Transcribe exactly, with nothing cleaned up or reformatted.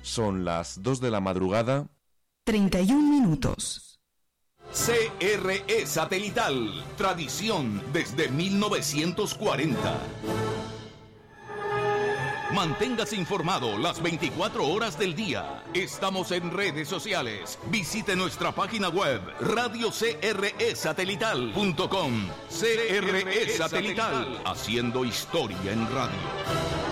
Son las dos de la madrugada. treinta y un minutos. C R E Satelital, tradición desde mil novecientos cuarenta. Manténgase informado las veinticuatro horas del día. Estamos en redes sociales. Visite nuestra página web radio c r e satelital punto com. C R E Satelital, haciendo historia en radio.